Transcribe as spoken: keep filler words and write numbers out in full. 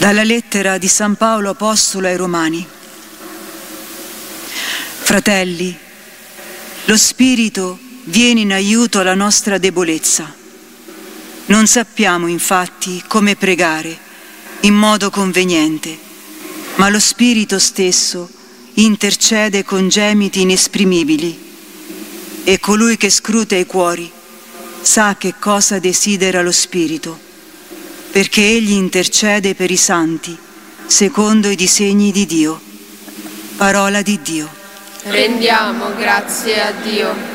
Dalla lettera di San Paolo Apostolo ai Romani. Fratelli, lo Spirito viene in aiuto alla nostra debolezza. Non sappiamo infatti come pregare in modo conveniente, ma lo Spirito stesso intercede con gemiti inesprimibili, e colui che scruta i cuori sa che cosa desidera lo Spirito, perché egli intercede per i santi secondo i disegni di Dio. Parola di Dio. Rendiamo grazie a Dio.